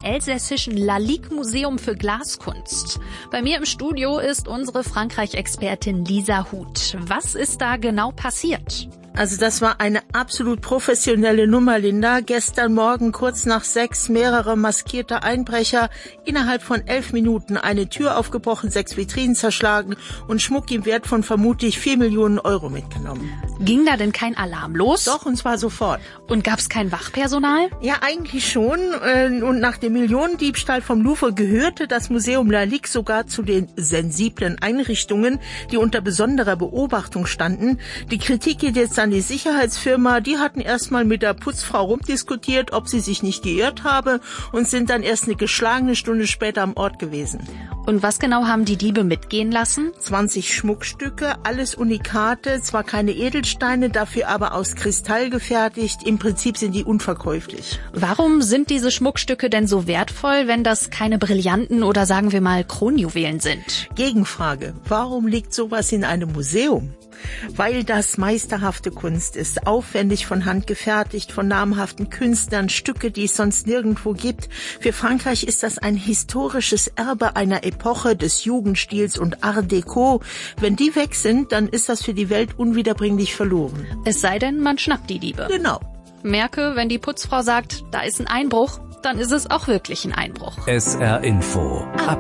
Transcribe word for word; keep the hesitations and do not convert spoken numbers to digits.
elsässischen Lalique-Museum für Glaskunst. Bei mir im Studio ist unsere Frankreich-Expertin Lisa Huth. Was ist da genau passiert? Also das war eine absolut professionelle Nummer, Linda. Gestern Morgen kurz nach sechs mehrere maskierte Einbrecher, innerhalb von elf Minuten eine Tür aufgebrochen, sechs Vitrinen zerschlagen und Schmuck im Wert von vermutlich vier Millionen Euro mitgenommen. Ging da denn kein Alarm los? Doch, und zwar sofort. Und gab's kein Wachpersonal? Ja, eigentlich schon. Und nach dem Millionendiebstahl vom Louvre gehörte das Museum Lalique sogar zu den sensiblen Einrichtungen, die unter besonderer Beobachtung standen. Die Kritik geht jetzt an die Sicherheitsfirma. Die hatten erstmal mit der Putzfrau rumdiskutiert, ob sie sich nicht geirrt habe, und sind dann erst eine geschlagene Stunde später am Ort gewesen. Und was genau haben die Diebe mitgehen lassen? zwanzig Schmuckstücke, alles Unikate, zwar keine Edelsteine, dafür aber aus Kristall gefertigt. Im Prinzip sind die unverkäuflich. Warum sind diese Schmuckstücke denn so wertvoll, wenn das keine Brillanten oder sagen wir mal Kronjuwelen sind? Gegenfrage: Warum liegt sowas in einem Museum? Weil das meisterhafte Kunst ist, aufwendig von Hand gefertigt, von namhaften Künstlern, Stücke, die es sonst nirgendwo gibt. Für Frankreich ist das ein historisches Erbe einer Epoche des Jugendstils und Art Deco. Wenn die weg sind, dann ist das für die Welt unwiederbringlich verloren. Es sei denn, man schnappt die Diebe. Genau. Merke, wenn die Putzfrau sagt, da ist ein Einbruch, dann ist es auch wirklich ein Einbruch. S R Info.